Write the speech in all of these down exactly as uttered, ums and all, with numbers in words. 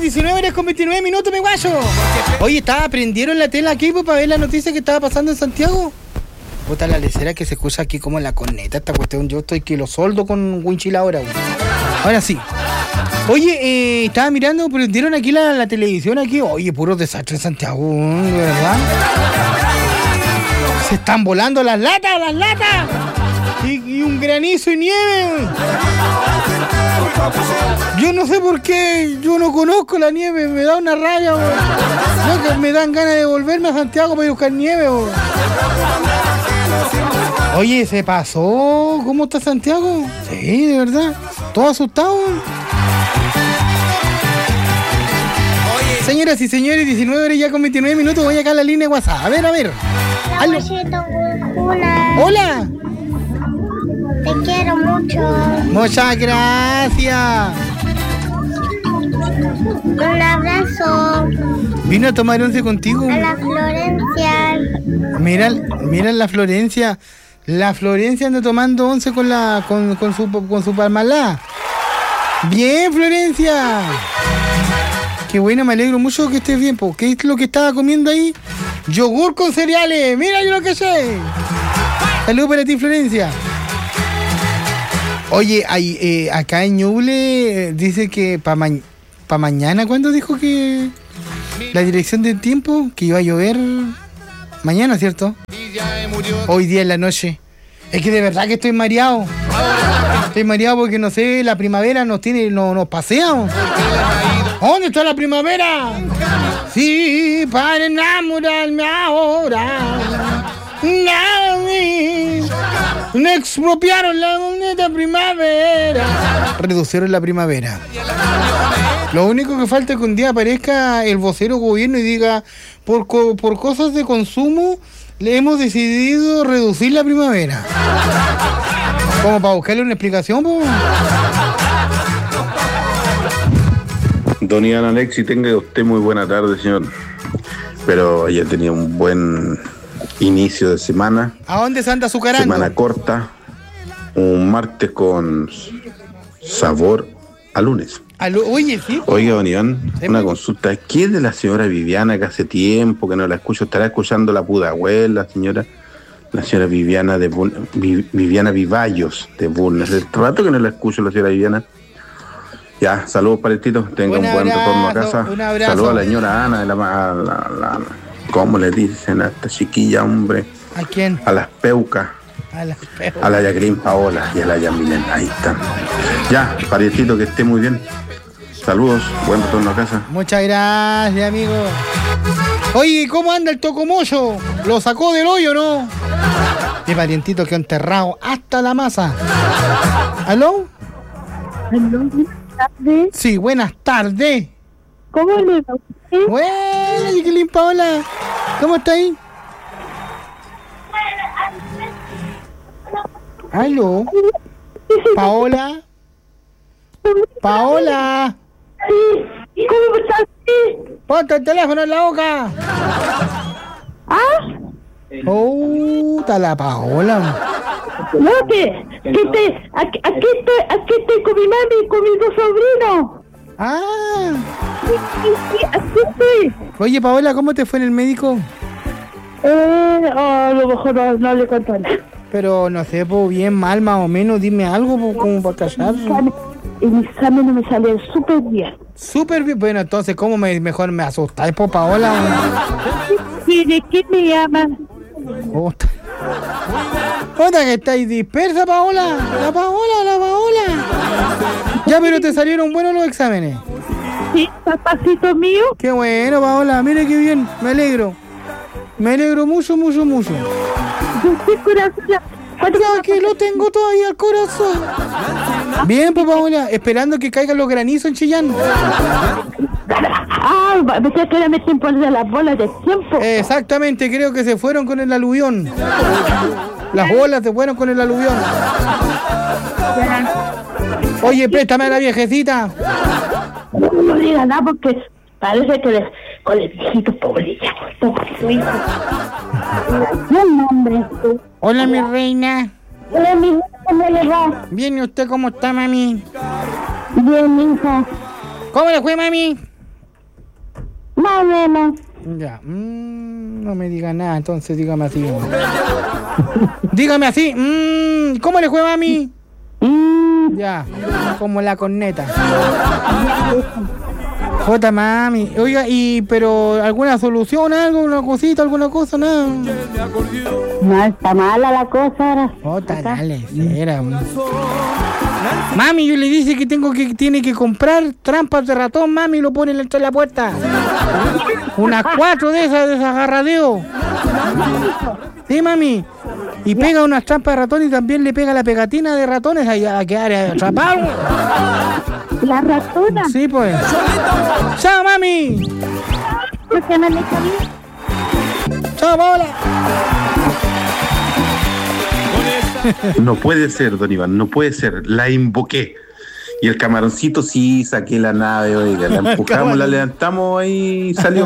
diecinueve horas con veintinueve minutos, mi guayo. Oye, estaba, prendieron la tela aquí pues, para ver la noticia que estaba pasando en Santiago. Puta la lecera que se escucha aquí como en la corneta esta cuestión. Yo estoy que lo soldo con Winchil ahora, güey. Ahora sí. Oye, eh, estaba mirando, prendieron aquí la, la televisión aquí. Oye, puro desastre en Santiago, de verdad. Se están volando las latas, las latas. Y, y un granizo y nieve. Yo no sé por qué, yo no conozco la nieve, me da una raya, güey. No, que me dan ganas de volverme a Santiago para ir a buscar nieve, güey. Oye, ¿se pasó? ¿Cómo está Santiago? Sí, de verdad. ¿Todo asustado? Señoras y señores, diecinueve horas ya con veintinueve minutos, voy acá a la línea de WhatsApp. A ver, a ver. Hola. Hola. Te quiero mucho. Muchas gracias. Un abrazo. Vino a tomar once contigo. A la Florencia. Mira, mira la Florencia. La Florencia anda tomando once con la con, con su con su palmalá. Bien, Florencia. Qué bueno, me alegro mucho que estés bien. ¿Qué es lo que estaba comiendo ahí? Yogur con cereales. Mira yo lo que sé. Saludos para ti, Florencia. Oye, hay, eh, acá en Ñuble eh, dice que para ma- pa mañana, ¿cuándo dijo que la dirección del tiempo? Que iba a llover mañana, ¿cierto? Hoy día en la noche. Es que de verdad que estoy mareado. Estoy mareado porque no sé, la primavera nos tiene, no, nos paseamos. ¿Dónde está la primavera? Sí, para enamorarme ahora. Me expropiaron la bonita primavera. Reducieron la primavera. Lo único que falta es que un día aparezca el vocero gobierno y diga, por, co- por cosas de consumo, le hemos decidido reducir la primavera. Como para buscarle una explicación, po. Don Iván Alexis, tenga usted muy buena tarde, señor. Pero ayer tenía un buen inicio de semana. ¿A dónde se anda azucarando? Semana corta. Un martes con sabor a lunes. Aló, oye, sí. Oiga, don Iván, Sí, una pues. consulta. ¿Qué es de la señora Viviana que hace tiempo que no la escucho? ¿Estará escuchando la Pudahuel, la señora, la señora Viviana de Bun- Vi- Viviana Vivallos de Bulnes? Hace rato que no la escucho, la señora Viviana. Ya, saludos, Paletito. Tenga un, Un buen retorno a abrazo, casa. un abrazo. Saludos a la señora Ana, de la, la, la, la- ¿cómo le dicen a esta chiquilla, hombre? ¿A quién? A las Peucas, A la feo. a la Jacqueline Paola y a la Yamilén. Ahí están. Ya, Paletito, que esté muy bien. Saludos, buen retorno a casa. Muchas gracias, amigo. Oye, ¿cómo anda el tocomoyo? ¿Lo sacó del hoyo, no? Mi parientito quedó enterrado hasta la masa. ¿Aló? Aló, buenas tardes. Sí, buenas tardes. ¿Cómo le va a usted? Bueno, Jacqueline Paola, ¿cómo está ahí? ¿Aló? Paola. Paola. Sí, ¿cómo está usted? Ponte el teléfono en la boca. ¿Ah? Oh, está la Paola. No, que, que te, aquí, aquí estoy, aquí estoy con mi mami y con mis dos sobrinos. Ah. Sí, sí, sí, aquí estoy. Oye, Paola, ¿cómo te fue en el médico? Eh, oh, a lo mejor no, no le conté nada. Pero no sé, pues bien, mal, más o menos, dime algo po, como para callar. Y mis exámenes me salieron súper bien. Súper bien. Bueno, entonces, ¿cómo me, mejor me asustáis, po, Paola? ¿Y de qué me llaman? Puta. Puta que estáis dispersa, Paola. La Paola, la Paola. Ya, pero te salieron buenos los exámenes. Sí, papacito mío. Qué bueno, Paola. Mire qué bien. Me alegro. Me alegro mucho, mucho, mucho. ¿Qué corazón? Ya que lo tengo todavía al corazón. Bien, pues, Paola. Esperando que caigan los granizos en Chillán. Ah, pensé que era mi tiempo de las bolas de tiempo. Exactamente, creo que se fueron con el aluvión. Las bolas se fueron con el aluvión. Oye, préstame a la viejecita. No, no diga nada porque parece que les, con el viejito pobrilla. Su hijo. ¿Qué nombre es tú? Hola, mi reina. Hola, mi hija, ¿cómo le va? Bien, ¿y usted cómo está, mami? Bien, hija. ¿Cómo le fue, mami? Más o menos. Ya, mm, no me diga nada, entonces dígame así. Dígame así, mm, ¿cómo le fue, mami? Mm, Ya, como la corneta. Jota, mami. Oiga, y pero ¿alguna solución, algo, una cosita, alguna cosa, nada? no está mala la cosa ahora. Jota, dale, era. Mami, yo le dije que tengo que tiene que comprar trampas de ratón, mami, y lo pone entre la puerta. Unas cuatro de esas, de esas agarradeo. Sí, mami. Y pega unas trampas de ratón y también le pega la pegatina de ratones ahí a quedar atrapado. La ratona. Sí, pues. ¡Chao, mami! ¿Por qué no le sabía? ¡Chao, Paola! No puede ser, don Iván, no puede ser. La invoqué. Y el camaroncito sí, saqué la nave, oiga, la empujamos, la levantamos ahí y salió.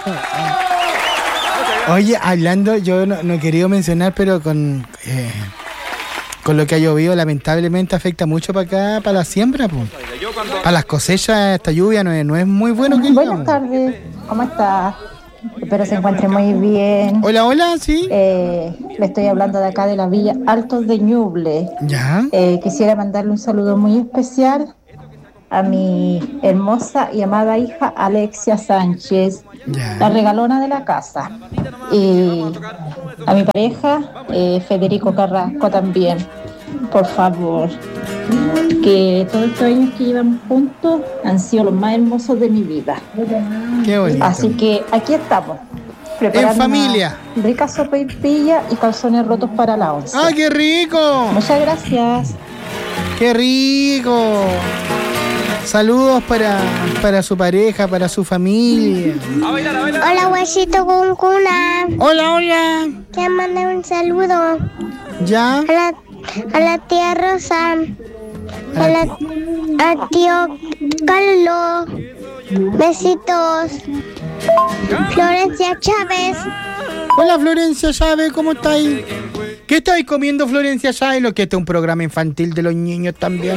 Oye, hablando, yo no, no he querido mencionar, pero con eh, con lo que ha llovido, lamentablemente afecta mucho para acá, para la siembra, pues. Para las cosechas, esta lluvia no es, no es muy bueno que Buenas digamos. tardes, ¿cómo está? Espero se encuentre muy bien. Hola, hola, sí. Eh, le estoy hablando de acá de la Villa Altos de Ñuble. Ya. Eh, quisiera mandarle un saludo muy especial a mi hermosa y amada hija Alexia Sánchez, Ya. la regalona de la casa. Y a mi pareja eh, Federico Carrasco también. Por favor, que todos estos años que llevamos juntos han sido los más hermosos de mi vida. Qué bonito. Así que aquí estamos, preparando En familia. una rica sopa y pilla y calzones rotos para la once. ¡Ah, qué rico! Muchas gracias. ¡Qué rico! Saludos para, para su pareja, para su familia. Hola, huesito con cuna. Hola, hola. Quiero mandar un saludo ¿Ya? a la, a la tía Rosa, a la, a tío Carlos. Besitos. Florencia Chávez. Hola, Florencia Chávez, ¿cómo estáis? ¿Qué estáis comiendo, Florencia Chávez? Lo que este es un programa infantil de los niños también.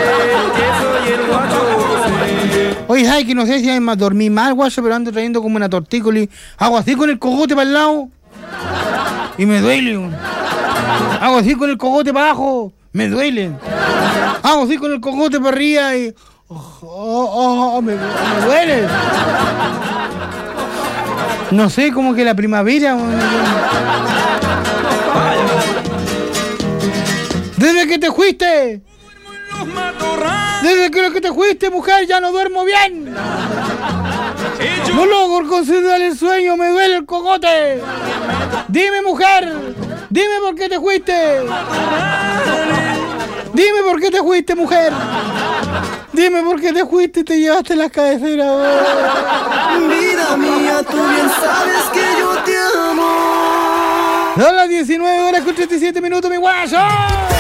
Oye, ay, que no sé si hay más dormí mal, guacho, pero ando trayendo como una tortícola y hago así con el cogote para el lado y me duele. Hago así con el cogote para abajo, me duele. Hago así con el cogote para arriba y... Oh, oh, oh, me, me duele. No sé, como que la primavera... Desde que te fuiste... Desde que te fuiste, mujer, ya no duermo bien. No logro conciliar el sueño, me duele el cogote. Dime, mujer, dime por qué te fuiste. Dime por qué te fuiste, mujer. Dime por qué te fuiste y te llevaste las cabeceras. Oh. Vida mía, tú bien sabes que yo te amo. Son las diecinueve horas con treinta y siete minutos, mi guaso.